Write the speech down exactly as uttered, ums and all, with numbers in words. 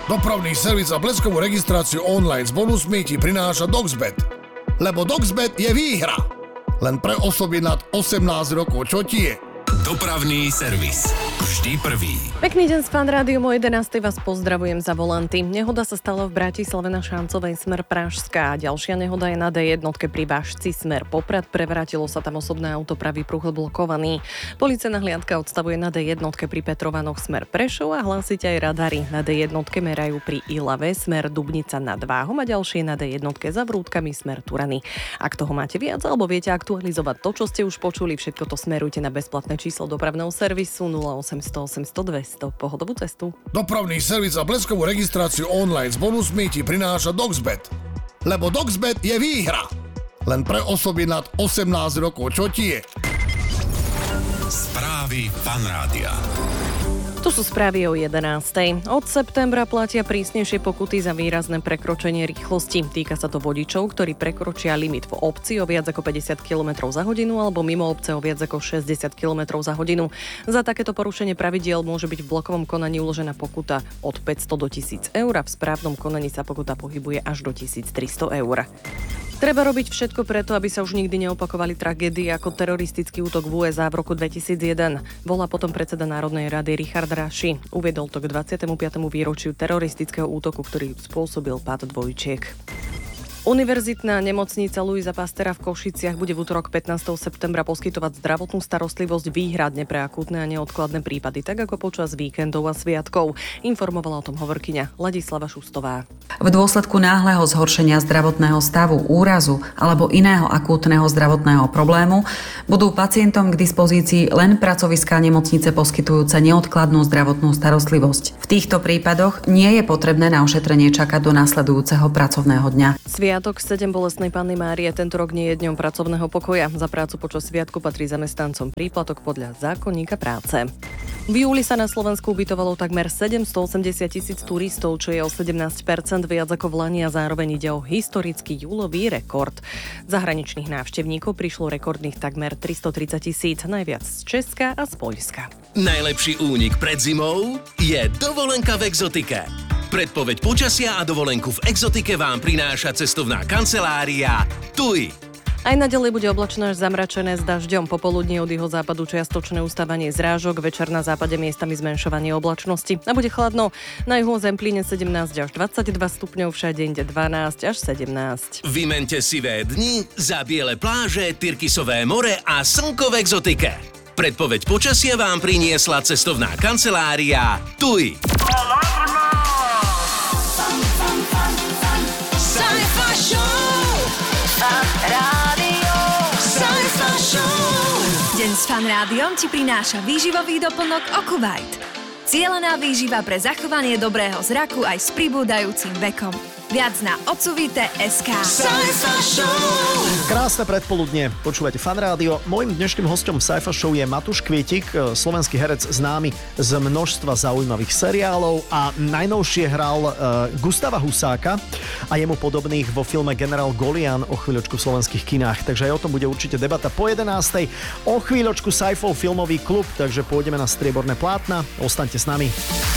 Dopravný servis a bleskovú registráciu online s bonusmi ti prináša Doxbet. Lebo Doxbet je výhra. Len pre osoby nad osemnásť rokov. Čo ti je? Dopravný servis. Vždy prvý. Pekný deň z Fan Rádiom, o jedenástej vás pozdravujem za volanty. Nehoda sa stala v Bratislave na Šancovej smer Pražská. Ďalšia nehoda je na dé jedna pri Vážci smer Poprad. Prevrátilo sa tam osobné auto, pravý pruh blokovaný. Policajná hliadka odstavuje na dé jedna pri Petrovanoch smer Prešov a hlásiť aj radary. Na dé jedna merajú pri Ilave smer Dubnica nad Váhom a ďalšie na dé jedna za Vrútkami smer Turany. Ak toho máte viac alebo viete aktualizovať to, čo ste už počuli, všetko to smerujte na bezplatné číslo dopravného servisu nula osemsto osemsto dvesto. Pohodovú cestu. Dopravný servis a bleskovú registráciu online s bonusmi ti prináša Doxbet. Lebo Doxbet je výhra. Len pre osoby nad osemnásť rokov. Čo ti je? Správy Fan Rádia. Tu sú správy o jedenástej. Od septembra platia prísnejšie pokuty za výrazné prekročenie rýchlosti. Týka sa to vodičov, ktorí prekročia limit v obci o viac ako päťdesiat kilometrov za hodinu alebo mimo obce o viac ako šesťdesiat kilometrov za hodinu. Za takéto porušenie pravidiel môže byť v blokovom konaní uložená pokuta od päťsto do tisíc eur a v správnom konaní sa pokuta pohybuje až do tisíctristo eur. Treba robiť všetko preto, aby sa už nikdy neopakovali tragédie ako teroristický útok v ú es á v roku dvetisícjeden. Volá potom predseda Národnej rady Richard Raši. Uviedol to k dvadsiatemu piatemu výročiu teroristického útoku, ktorý spôsobil pád dvojčiek. Univerzitná nemocnica Luisa Pastera v Košiciach bude v utorok pätnásteho septembra poskytovať zdravotnú starostlivosť výhradne pre akútne a neodkladné prípady, tak ako počas víkendov a sviatkov. Informovala o tom hovorkyňa Ladislava Šustová. V dôsledku náhleho zhoršenia zdravotného stavu, úrazu alebo iného akútneho zdravotného problému budú pacientom k dispozícii len pracoviská nemocnice poskytujúce neodkladnú zdravotnú starostlivosť. V týchto prípadoch nie je potrebné na ošetrenie čakať do nasledujúceho pracovného dňa. Sviatok sedem bolestnej Panny Márie tento rok nie je dňom pracovného pokoja. Za prácu počas sviatku patrí zamestnancom príplatok podľa zákonníka práce. V júli sa na Slovensku ubytovalo takmer sedemstoosemdesiat tisíc turistov, čo je o sedemnásť percent viac ako v lani a zároveň ide o historický júlový rekord. Zahraničných návštevníkov prišlo rekordných takmer tristotridsať tisíc, najviac z Česka a z Poľska. Najlepší únik pred zimou je dovolenka v Exotike. Predpoveď počasia a dovolenku v Exotike vám prináša cestovná kancelária TUI. Aj naďalej bude oblačné až zamračené s dažďom. Popoludní od juhozápadu čiastočné ustávanie zrážok, večer na západe miestami zmenšovanie oblačnosti. A bude chladno. Na juhu Zemplíne sedemnásť až dvadsaťdva stupňov, všade inde dvanásť až sedemnásť. Vymente sivé dni za biele pláže, Tyrkisové more a slnko v Exotike. Predpoveď počasia vám priniesla cestovná kancelária TUI. Deň s Fan Rádiom ti prináša výživový doplnok Okuvite. Cielená výživa pre zachovanie dobrého zraku aj s pribúdajúcim vekom. Viac na odsuvite bodka es ká. Krásne predpoludne, počúvate Fan Rádio. Mojím dnešným hosťom v Sci-Fi Show je Matúš Kvietik, slovenský herec známy z množstva zaujímavých seriálov a najnovšie hral uh, Gustava Husáka a jemu podobných vo filme Generál Golian o chvíľočku v slovenských kinách. Takže aj o tom bude určite debata po jedenástej. O chvíľočku Sci-Fi filmový klub, takže pôjdeme na strieborné plátna. Ostaňte s nami.